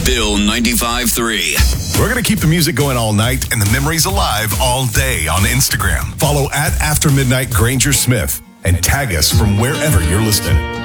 Bill 95.3. We're going to keep the music going all night and the memories alive all day on Instagram. Follow at After Midnight Granger Smith and tag us from wherever you're listening.